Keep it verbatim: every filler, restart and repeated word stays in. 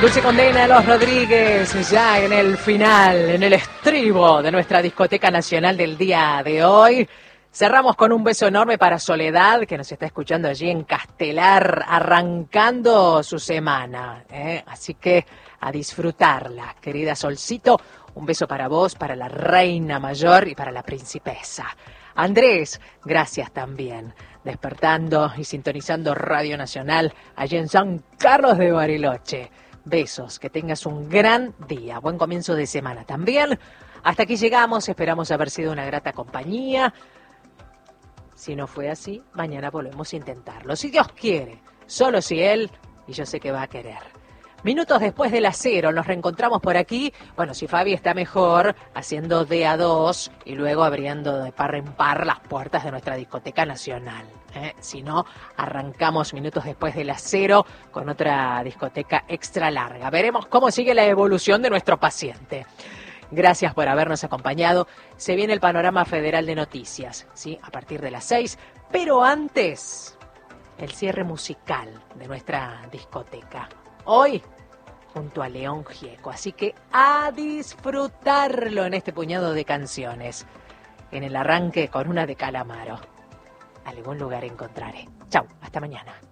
Dulce Condena, Los Rodríguez, ya en el final, en el estribo de nuestra discoteca nacional del día de hoy. Cerramos con un beso enorme para Soledad, que nos está escuchando allí en Castelar, arrancando su semana, ¿eh? Así que a disfrutarla, querida Solcito. Un beso para vos, para la reina mayor y para la principesa. Andrés, gracias también, despertando y sintonizando Radio Nacional allí en San Carlos de Bariloche. Besos, que tengas un gran día, buen comienzo de semana también. Hasta aquí llegamos, esperamos haber sido una grata compañía. Si no fue así, mañana volvemos a intentarlo. Si Dios quiere, solo si Él, y yo sé que va a querer. Minutos después de las cero, nos reencontramos por aquí. Bueno, si Fabi está mejor, haciendo de a dos y luego abriendo de par en par las puertas de nuestra discoteca nacional. ¿eh? Si no, arrancamos minutos después de las cero con otra discoteca extra larga. Veremos cómo sigue la evolución de nuestro paciente. Gracias por habernos acompañado. Se viene el panorama federal de noticias, ¿sí? A partir de las seis. Pero antes, el cierre musical de nuestra discoteca. Hoy, junto a León Gieco. Así que a disfrutarlo en este puñado de canciones. En el arranque con una de Calamaro. Algún lugar encontraré. Chau, hasta mañana.